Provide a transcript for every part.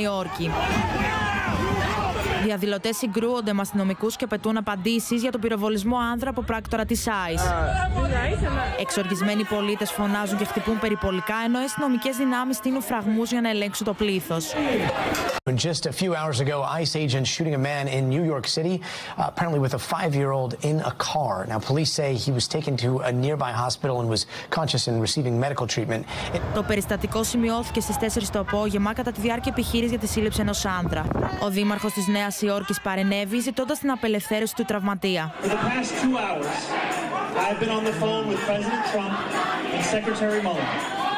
Υόρκη. Διαδηλωτές συγκρούονται με αστυνομικούς και απαιτούν απαντήσεις για τον πυροβολισμό άνδρα από πράκτορα της ICE. Εξοργισμένοι πολίτες φωνάζουν και χτυπούν περιπολικά, ενώ οι αστυνομικές δυνάμεις στείνουν φραγμούς για να ελέγξουν το πλήθος. Just a few hours ago, ICE agents shooting a man in New York City, apparently with a 5-year-old in a car. Now, police say he was taken to a nearby hospital and was conscious and receiving medical treatment. Το περιστατικό σημειώθηκε στις 4 το απόγευμα κατά τη διάρκεια επιχείρησης για τη σύλληψη ενός άνδρα. Ο δήμαρχος της Νέας Υόρκης παρενέβη, ζητώντας την απελευθέρωση του τραυματία. I've been on the phone with President Trump and Secretary Mueller,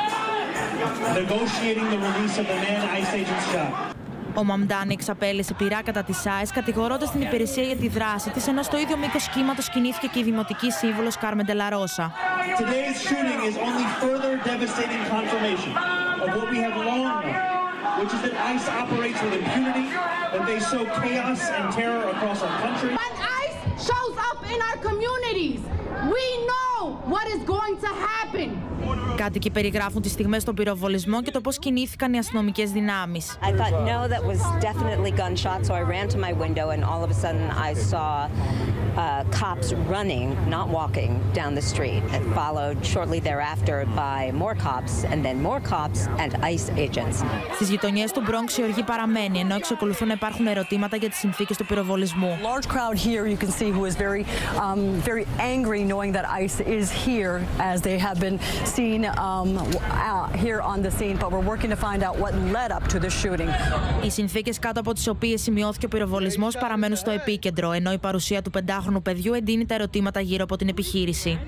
negotiating the release of the man ICE agents shot. Ο Μαμντάνι εξαπέλυσε πειρά κατά της ICE, κατηγορώντας την υπηρεσία για τη δράση της, ενώ στο ίδιο μήκος κύματος κινήθηκε και η δημοτική σύμβουλος Κάρμεν Ντελαρόσα. Today's shooting is only further devastating confirmation of what we have long known, which is that ICE operates with impunity, that they sow chaos and terror across our country. When ICE shows up in our communities, we know what is going to happen. Κάτοικοι περιγράφουν τις στιγμές των πυροβολισμών και το πώς κινήθηκαν οι αστυνομικές δυνάμεις. I thought, no, that was definitely gunshot, so I ran to my window and all of a sudden I saw cops running, not walking, down the street, and followed shortly thereafter by more cops and then more cops and ICE agents. Στις γειτονιές του Bronx η οργή παραμένει, ενώ εξακολουθούν να υπάρχουν ερωτήματα για τις συνθήκες του πυροβολισμού. Large crowd here you can see who is very angry knowing that ICE is here as they have been seen here on the scene, but we're working to find out what led up to the shooting. Οι συνθήκες κάτω από τις οποίες σημειώθηκε ο πυροβολισμός παραμένουν στο επίκεντρο, ενώ η παρουσία του 5χρονου παιδιού εντείνει τα ερωτήματα γύρω από την επιχείρηση.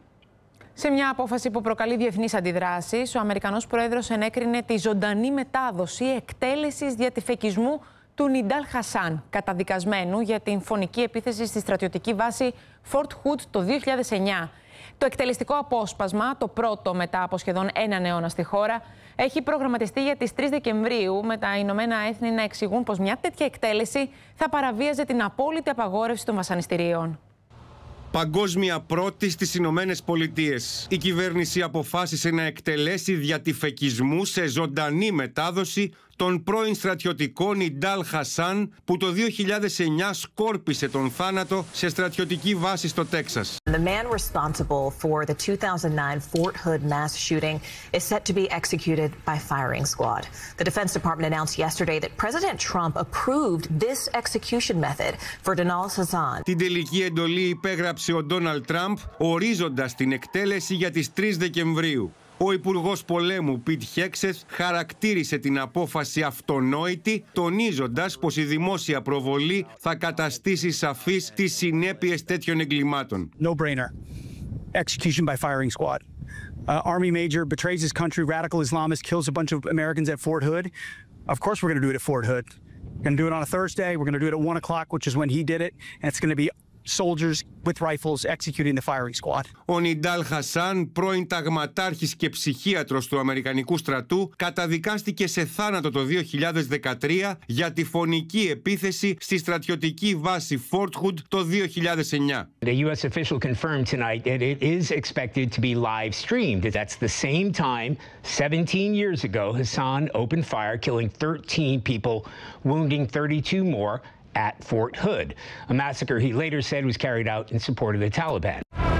Σε μια απόφαση που προκαλεί διεθνείς αντιδράσεις, ο Αμερικανός Πρόεδρος ενέκρινε τη ζωντανή μετάδοση εκτέλεσης διατυφεκισμού του Νιντάλ Χασάν, καταδικασμένου για την φωνική επίθεση στη στρατιωτική βάση Fort Hood το 2009. Το εκτελεστικό απόσπασμα, το πρώτο μετά από σχεδόν έναν αιώνα στη χώρα, έχει προγραμματιστεί για τις 3 Δεκεμβρίου, με τα Ηνωμένα Έθνη να εξηγούν πως μια τέτοια εκτέλεση θα παραβίαζε την απόλυτη απαγόρευση των βασανιστήριων. Παγκόσμια πρώτη στις Ηνωμένες Πολιτείες. Η κυβέρνηση αποφάσισε να εκτελέσει διατυφεκισμού σε ζωντανή μετάδοση τον πρώην στρατιωτικό Νιντάλ Χασάν, που το 2009 σκόρπισε τον θάνατο σε στρατιωτική βάση στο Τέξας. The man responsible for the 2009 Fort Hood mass shooting is set to be executed by firing squad. The Defense Department announced yesterday that President Trump approved this execution method for Nidal Hassan. Την τελική εντολή υπέγραψε ο Ντόναλντ Τραμπ, ορίζοντας την εκτέλεση για τις 3 Δεκεμβρίου. Ο Υπουργός Πολέμου Πιτ Χέξεθ χαρακτήρισε την απόφαση αυτονόητη, τονίζοντας πως η δημόσια προβολή θα καταστήσει σαφείς τις συνέπειες τέτοιων εγκλημάτων. No brainer. Execution by firing squad. Army major betrays his country, radical Islamist kills a bunch of Americans at Fort Hood. Of course we're going to do it at Fort Hood. We're going to do it on a Thursday. We're going to do it at 1 o'clock, which is when he did it. And it's going to be soldiers with rifles executing the firing squad. Ο Νιντάλ Χασάν, πρώην ταγματάρχης και ψυχίατρος του Αμερικανικού στρατού, καταδικάστηκε σε θάνατο το 2013 για τη φωνική επίθεση στη στρατιωτική βάση Fort Hood το 2009. The U.S. official confirmed tonight that it is expected to be live streamed. That's the same time 17 years ago Hassan opened fire, killing 13 people, wounding 32 more at Fort Hood, a massacre he later said was carried out in support of the Taliban.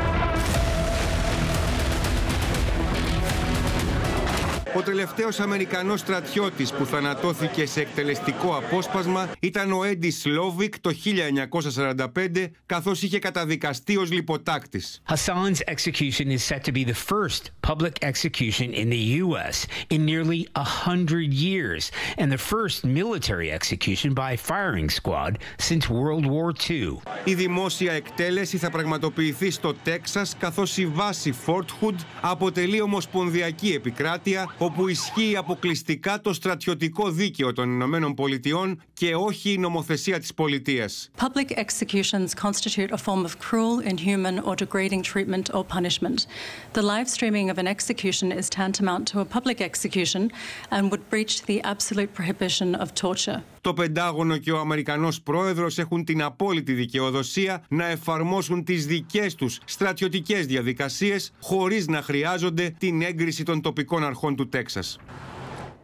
Ο τελευταίος Αμερικανός στρατιώτης που θανατώθηκε σε εκτελεστικό απόσπασμα ήταν ο Έντι Σλόβικ το 1945, καθώς είχε καταδικαστεί ως λιποτάκτης. Hassan's execution is set to be the first public execution in the U.S. in nearly 100 years and the first military execution by firing squad since World War II. Η δημόσια εκτέλεση θα πραγματοποιηθεί στο Τέξας, καθώς η βάση Fort Hood αποτελεί ομοσπονδιακή επικράτεια, όπου ισχύει αποκλειστικά το στρατιωτικό δίκαιο των Ηνωμένων Πολιτειών και όχι η νομοθεσία της πολιτείας. Public executions constitute a form of cruel, inhuman or degrading treatment or punishment. The live streaming of an execution is tantamount to a public execution and would breach the absolute prohibition of torture. Το Πεντάγωνο και ο Αμερικανός Πρόεδρος έχουν την απόλυτη δικαιοδοσία να εφαρμόσουν τις δικές τους στρατιωτικές διαδικασίες χωρίς να χρειάζονται την έγκριση των τοπικών αρχών του Τέξας.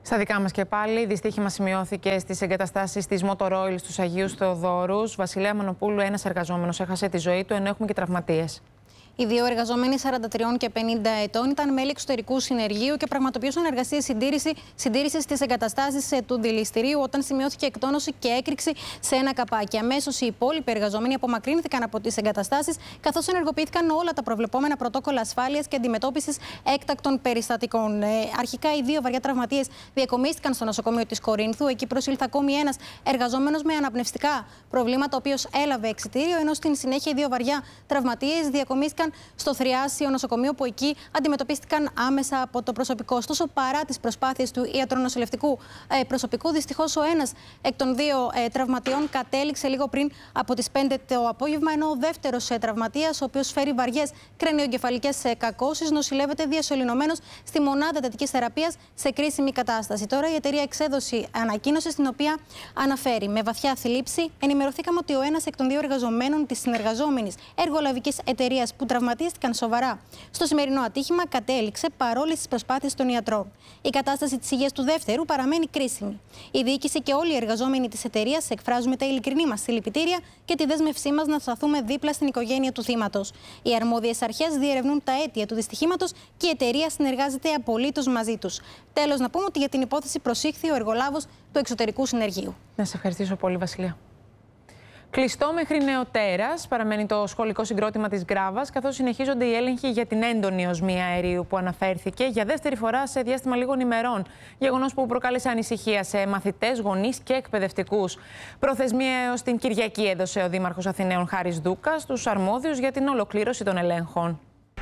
Στα δικά μας και πάλι, δυστύχημα σημειώθηκε στις εγκαταστάσεις της Motor Oil στους Αγίους Θεοδόρους. Βασιλέα Μανοπούλου, ένας εργαζόμενος έχασε τη ζωή του, ενώ έχουμε και τραυματίες. Οι δύο εργαζόμενοι 43 και 50 ετών ήταν μέλη εξωτερικού συνεργείου και πραγματοποιούσαν εργασίες συντήρησης στις εγκαταστάσεις του δηληστηρίου όταν σημειώθηκε εκτόνωση και έκρηξη σε ένα καπάκι. Αμέσως οι υπόλοιποι εργαζόμενοι απομακρύνθηκαν από τις εγκαταστάσεις, καθώς ενεργοποιήθηκαν όλα τα προβλεπόμενα πρωτόκολλα ασφάλειας και αντιμετώπισης έκτακτων περιστατικών. Αρχικά, οι δύο βαριά τραυματίες διακομίστηκαν στο νοσοκομείο της Κορίνθου. Εκεί προσήλθε ακόμη ένας εργαζόμενος με αναπνευστικά προβλήματα, ο οποίος έλαβε εξιτήριο, ενώ στην συνέχεια οι δύο βαριά τραυματίες διακομίστηκαν στο Θριάσιο νοσοκομείο, που εκεί αντιμετωπίστηκαν άμεσα από το προσωπικό. Ωστόσο, παρά τις προσπάθειες του ιατρονοσηλευτικού προσωπικού, δυστυχώς ο ένας εκ των δύο τραυματιών κατέληξε λίγο πριν από τις 5 το απόγευμα, ενώ ο δεύτερος τραυματίας, ο οποίος φέρει βαριές κρανιοεγκεφαλικές κακώσεις, νοσηλεύεται διασωληνωμένος στη μονάδα εντατικής θεραπείας σε κρίσιμη κατάσταση. Τώρα η εταιρεία εξέδωσε ανακοίνωση στην οποία αναφέρει: με βαθιά θλίψη, ενημερωθήκαμε ότι ο ένας εκ των δύο εργαζομένων της συνεργαζόμενης εργολαβικής εταιρείας που τραυματίστηκαν σοβαρά στο σημερινό ατύχημα κατέληξε παρόλες τις προσπάθειες των ιατρών. Η κατάσταση της υγείας του δεύτερου παραμένει κρίσιμη. Η διοίκηση και όλοι οι εργαζόμενοι της εταιρείας εκφράζουμε τα ειλικρινή μας συλληπιτήρια και τη δέσμευσή μας να σταθούμε δίπλα στην οικογένεια του θύματος. Οι αρμόδιες αρχές διερευνούν τα αίτια του δυστυχήματος και η εταιρεία συνεργάζεται απολύτως μαζί τους. Τέλος, να πούμε ότι για την υπόθεση προσήχθη ο εργολάβος του εξωτερικού συνεργείου. Να σε ευχαριστήσω πολύ, Βασιλεία. Κλειστό μέχρι νεοτέρας παραμένει το σχολικό συγκρότημα της Γκράβας, καθώς συνεχίζονται οι έλεγχοι για την έντονη οσμία αερίου που αναφέρθηκε για δεύτερη φορά σε διάστημα λίγων ημερών. Γεγονός που προκάλεσε ανησυχία σε μαθητές, γονείς και εκπαιδευτικούς. Προθεσμία έως την Κυριακή έδωσε ο Δήμαρχος Αθηναίων Χάρης Δούκας στους αρμόδιους για την ολοκλήρωση των ελέγχων.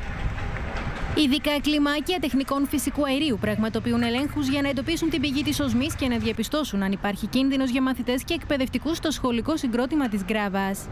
Ειδικά κλιμάκια τεχνικών φυσικού αερίου πραγματοποιούν ελέγχους για να εντοπίσουν την πηγή της οσμής και να διαπιστώσουν αν υπάρχει κίνδυνος για μαθητές και εκπαιδευτικούς στο σχολικό συγκρότημα της Γκράβας.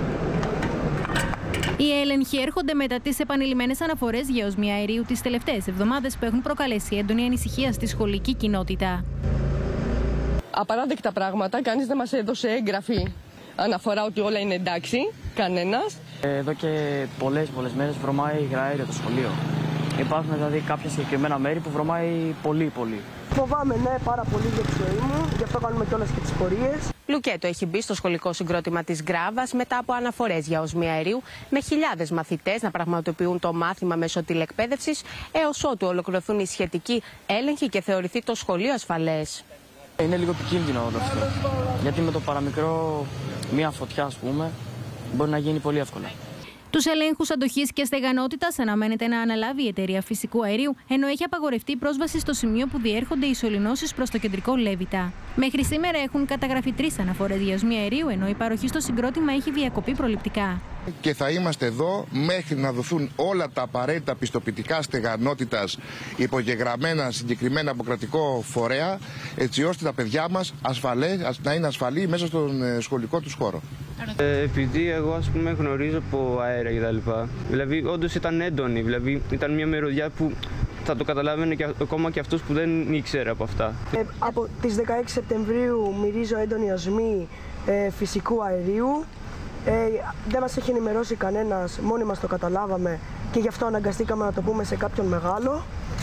Οι έλεγχοι έρχονται μετά τις επανειλημμένες αναφορές για οσμία αερίου τις τελευταίες εβδομάδες που έχουν προκαλέσει έντονη ανησυχία στη σχολική κοινότητα. Απαράδεκτα πράγματα, κανείς δεν μας έδωσε έγγραφη αναφορά ότι όλα είναι εντάξει, κανένας. Εδώ και πολλές μέρες βρωμάει υγρά αέριο το σχολείο. Υπάρχουν δηλαδή κάποια συγκεκριμένα μέρη που βρωμάει πολύ. Φοβάμαι, ναι, πάρα πολύ για τη ζωή μου, γι' αυτό κάνουμε κιόλας και τις πορείες. Λουκέτο έχει μπει στο σχολικό συγκρότημα της Γκράβας μετά από αναφορές για οσμία αερίου, με χιλιάδες μαθητές να πραγματοποιούν το μάθημα μέσω τηλεκπαίδευσης, έως ότου ολοκληρωθούν οι σχετικοί έλεγχοι και θεωρηθεί το σχολείο ασφαλές. Είναι λίγο επικίνδυνο όλο αυτό. Γιατί με το παραμικρό, μία φωτιά, ας πούμε, μπορεί να γίνει πολύ εύκολα. Τους ελέγχους αντοχής και στεγανότητας αναμένεται να αναλάβει η εταιρεία φυσικού αερίου, ενώ έχει απαγορευτεί πρόσβαση στο σημείο που διέρχονται οι σωληνώσεις προς το κεντρικό Λέβητα. Μέχρι σήμερα έχουν καταγραφεί 3 αναφορές για οσμία αερίου, ενώ η παροχή στο συγκρότημα έχει διακοπεί προληπτικά. Και θα είμαστε εδώ μέχρι να δοθούν όλα τα απαραίτητα πιστοποιητικά στεγανότητας υπογεγραμμένα συγκεκριμένα από κρατικό φορέα, έτσι ώστε τα παιδιά μας να είναι ασφαλή μέσα στον σχολικό τους χώρο. Επειδή εγώ, ας πούμε, γνωρίζω από αέρα κτλ. Δηλαδή, όντως ήταν έντονη. Δηλαδή, ήταν μια μυρωδιά που θα το καταλάβαινε και ακόμα και αυτός που δεν ήξερε από αυτά. Από τις 16 Σεπτεμβρίου μυρίζω έντονη οσμή φυσικού αερίου. Δεν μας έχει ενημερώσει κανένας, μόνοι μας το καταλάβαμε και γι' αυτό αναγκαστήκαμε να το πούμε σε κάποιον μεγάλο.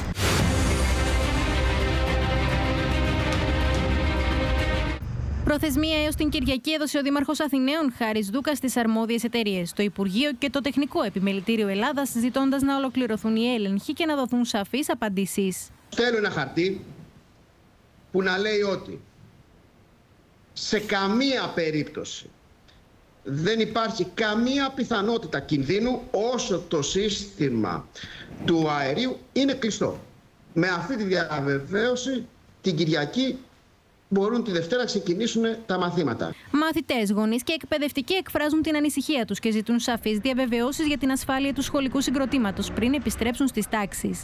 Προθεσμία έως την Κυριακή έδωσε ο Δήμαρχος Αθηναίων Χάρης Δούκας στις αρμόδιες εταιρείες, το Υπουργείο και το Τεχνικό Επιμελητήριο Ελλάδας, ζητώντας να ολοκληρωθούν οι έλεγχοι και να δοθούν σαφείς απαντήσεις. Θέλω ένα χαρτί που να λέει ότι σε καμία περίπτωση δεν υπάρχει καμία πιθανότητα κινδύνου όσο το σύστημα του αερίου είναι κλειστό. Με αυτή τη διαβεβαίωση την Κυριακή μπορούν τη Δευτέρα να ξεκινήσουν τα μαθήματα. Μαθητές, γονείς και εκπαιδευτικοί εκφράζουν την ανησυχία τους και ζητούν σαφείς διαβεβαιώσεις για την ασφάλεια του σχολικού συγκροτήματος πριν επιστρέψουν στις τάξεις.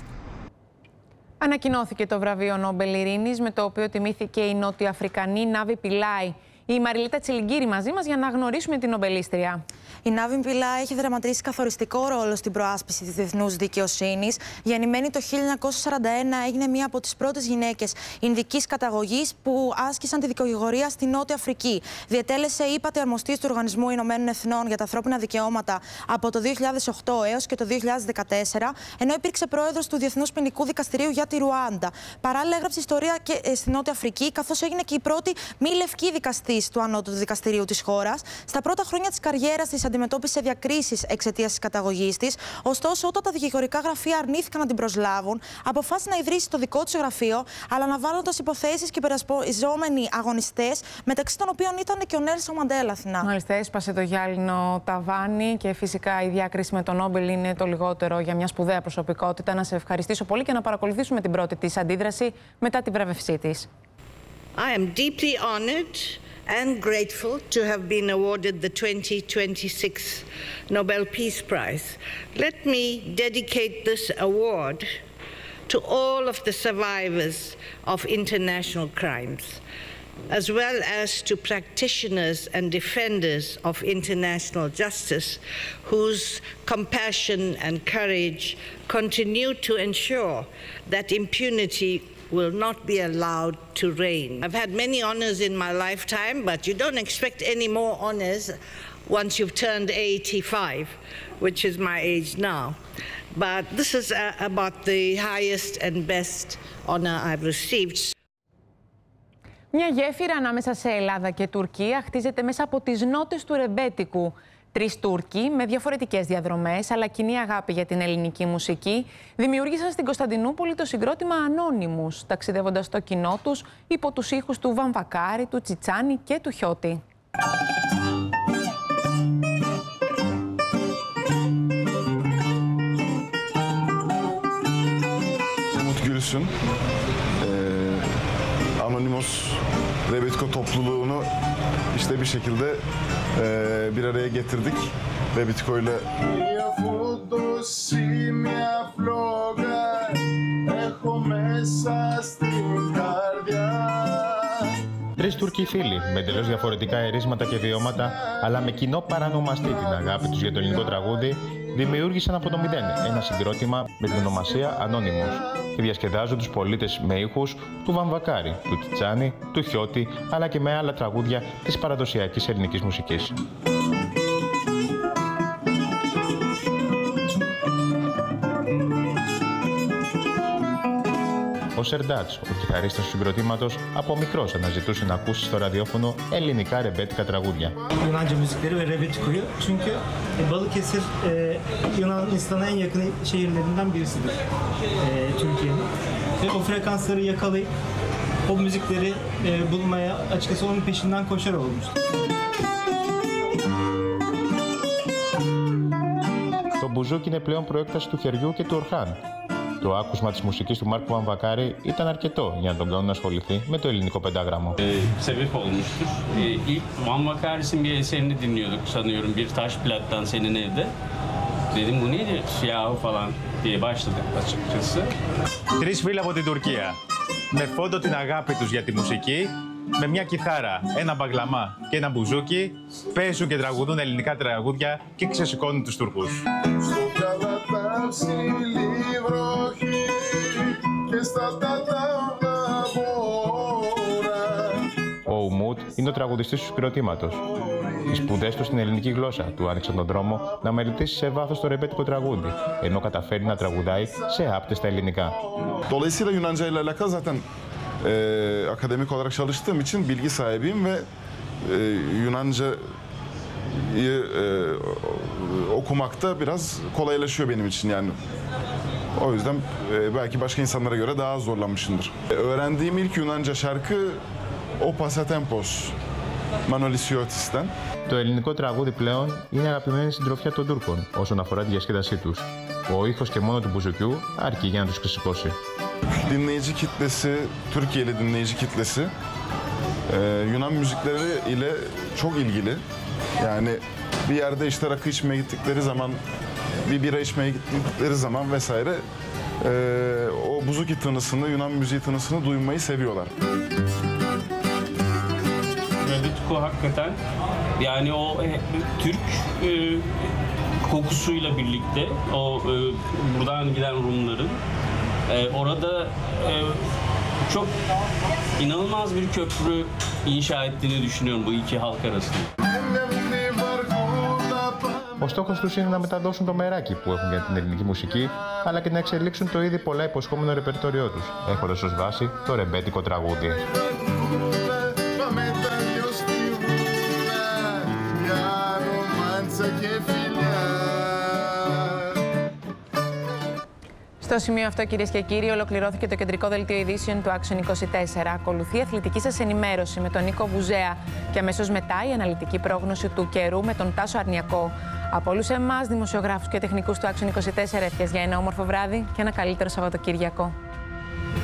Ανακοινώθηκε το βραβείο Νόμπελ Ειρήνης, με το οποίο τιμήθηκε η νοτιοαφρικανή Νάβη Πιλάη. Η Μαριλίτα Τσιλιγκύρη μαζί μας για να γνωρίσουμε την νομπελίστρια. Η Νάβη Πιλά έχει δραματίσει καθοριστικό ρόλο στην προάσπιση της διεθνούς δικαιοσύνης. Γεννημένη το 1941, έγινε μία από τις πρώτες γυναίκες ινδικής καταγωγής που άσκησαν τη δικηγορία στη Νότια Αφρική. Διετέλεσε ύπατη αρμοστής του Οργανισμού Ηνωμένων Εθνών για τα ανθρώπινα δικαιώματα από το 2008 έως και το 2014, ενώ υπήρξε πρόεδρος του Διεθνούς Ποινικού Δικαστηρίου για τη Ρουάντα. Παράλληλα, έγραψε ιστορία και στη Νότια Αφρική, καθώς έγινε και η πρώτη μη λευκή δικαστής του Ανώτατου Δικαστηρίου της χώρας. Στα πρώτα χρόνια της καριέρας της αντιμετώπισε διακρίσεις εξαιτίας της καταγωγής της. Ωστόσο, όταν τα δικηγορικά γραφεία αρνήθηκαν να την προσλάβουν, αποφάσισε να ιδρύσει το δικό της γραφείο, αλλά αναβάλλοντας υποθέσεις και υπερασπιζόμενοι αγωνιστές, μεταξύ των οποίων ήταν και ο Νέλσον Μαντέλα. Αθηνά. Μάλιστα, έσπασε το γυάλινο ταβάνι και φυσικά η διάκριση με τον Νόμπελ είναι το λιγότερο για μια σπουδαία προσωπικότητα. Να σε ευχαριστήσω πολύ και να παρακολουθήσουμε την πρώτη της αντίδραση μετά τη βράβευσή της. I am deeply honored and grateful to have been awarded the 2026 Nobel Peace Prize. Let me dedicate this award to all of the survivors of international crimes, as well as to practitioners and defenders of international justice whose compassion and courage continue to ensure that impunity will not be allowed to reign. I've had many honors in my lifetime, but you don't expect any more honors once you've turned 85, which is my age now. But this is about the highest and best honor I've received. Μια γέφυρα ανάμεσα σε Ελλάδα και Τουρκία χτίζεται μέσα από τις νότες του Ρεμπέτικου. 3 Τούρκοι με διαφορετικές διαδρομές αλλά κοινή αγάπη για την ελληνική μουσική δημιούργησαν στην Κωνσταντινούπολη το συγκρότημα Ανώνυμους, ταξιδεύοντας στο κοινό τους υπό τους ήχους του Βαμβακάρη, του Τσιτσάνη και του Χιώτη. Anonymous Rebetiko topluluğunu işte bir şekilde bir araya getirdik. Rebetiko ile Τρεις Τούρκοι φίλοι με εντελώς διαφορετικά ερίσματα και βιώματα, αλλά με κοινό παρανομαστή την αγάπη τους για το ελληνικό τραγούδι, δημιούργησαν από το μηδέν ένα συγκρότημα με την ονομασία Ανώνυμος και διασκεδάζουν τους πολίτες με ήχους του Βαμβακάρη, του Τσιτσάνη, του Χιώτη, αλλά και με άλλα τραγούδια της παραδοσιακής ελληνικής μουσικής. Ο Σερντάτς, ο κιθαρίστας του συγκροτήματος, από μικρός αναζητούσε να ακούσει στο ραδιόφωνο ελληνικά ρεμπέτικα τραγούδια. Yunanca müzikleri ve Rebetiko'yu çünkü Balıkesir Yunanistan'a en yakın şehirlerinden birisidir Türkiye'nin. Ve o frekansları yakalayıp o müzikleri bulmaya açıkçası onun peşinden koşar olmuştu. Το μπουζούκι είναι πλέον προέκταση του χεριού και του Ορχάν. Το άκουσμα της μουσικής του Μάρκου Βαμβακάρη ήταν αρκετό για να τον κάνουν να ασχοληθεί με το ελληνικό πεντάγραμμο. Sebep olmuştur. İlk Vamvakaris'in bir eserini dinliyorduk sanıyorum bir taş plattan senin evde. Dedim bu neydi? Siyahı falan diye başladık açıkçası. Τρεις φίλοι από την Τουρκία, με φόντο την αγάπη τους για τη μουσική, με μια κιθάρα, ένα μπαγλαμά και ένα μπουζούκι, παίζουν και τραγουδούν ελληνικά τραγούδια και ξεσηκώνουν τους Τούρκους. Ο Ουμούτ είναι ο τραγουδιστής του συγκροτήματος. Οι σπουδές του στην ελληνική γλώσσα του άνοιξαν τον δρόμο να μελετήσει σε βάθος το ρεμπέτικο τραγούδι, ενώ καταφέρει να τραγουδάει σε άπτεστα ελληνικά. Dolayısıyla Yunanca ile alakalı zaten akademik olarak çalıştığım için bilgi sahibiyim ve Yunanca'yı okumakta biraz kolaylaşıyor benim için yani. O yüzden belki başka insanlara göre daha az zorlanmışımdır. Öğrendiğim ilk Yunanca şarkı O Pasatempos, Manolissiotis'ten. Το ελληνικό τραγούδι πλέον είναι αγαπημένη συντροφιά των Τούρκων όσον αφορά τη διασκέδασή τους. Ο ήχος και μόνο του μπουζουκιού αρκεί για να τους ξεσηκώσει. Dinleyici kitlesi, Türkiye'li dinleyici kitlesi Yunan müzikleri ile çok ilgili. Yani bir yerde işte rakı içmeye gittikleri zaman, bir bira içmeye gittikleri zaman vesaire o buzuki tınısını, Yunan müziği tınısını duymayı seviyorlar. Rebetiko koku hakikaten. Yani o Türk kokusuyla birlikte o buradan giden Rumların orada çok inanılmaz bir köprü inşa ettiğini düşünüyorum bu iki halk arasında. Ο στόχος τους είναι να μεταδώσουν το μεράκι που έχουν για την ελληνική μουσική, αλλά και να εξελίξουν το ήδη πολλά υποσχόμενο ρεπερτόριό τους, έχοντας ως βάση το ρεμπέτικο τραγούδι. Στο σημείο αυτό, κυρίες και κύριοι, ολοκληρώθηκε το κεντρικό δελτίο ειδήσεων του Action 24. Ακολουθεί η αθλητική σας ενημέρωση με τον Νίκο Βουζέα και αμέσως μετά η αναλυτική πρόγνωση του καιρού με τον Τάσο Αρνιακό. Από όλους εμάς, δημοσιογράφους και τεχνικούς του Action 24, ευχές για ένα όμορφο βράδυ και ένα καλύτερο Σαββατοκύριακο.